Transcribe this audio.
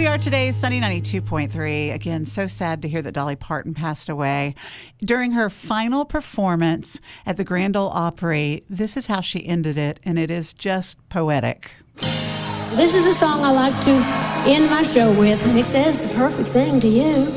are today's Sunny 92.3. Again, so sad to hear that Dolly Parton passed away. During her final performance at the Grand Ole Opry, this is how she ended it, and it is just poetic. This is a song I like to end my show with, and it says the perfect thing to you.